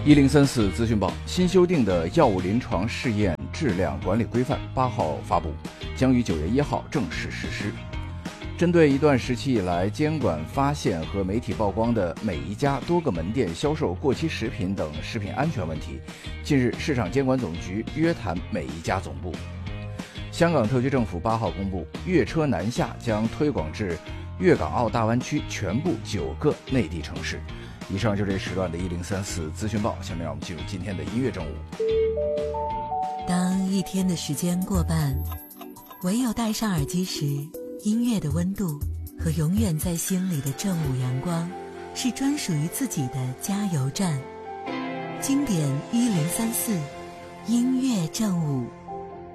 1034资讯报：新修订的药物临床试验质量管理规范8号发布，将于9月1号正式实施。针对一段时期以来监管发现和媒体曝光的每一家多个门店销售过期食品等食品安全问题，近日市场监管总局约谈每一家总部。香港特区政府8号公布，粤车南下将推广至粤港澳大湾区全部9个内地城市。以上就是这时段的1034资讯报，下面让我们进入今天的音乐正午。 当一天的时间过半，唯有戴上耳机时，音乐的温度和永远在心里的正午阳光，是专属于自己的加油站。经典1034，音乐正午。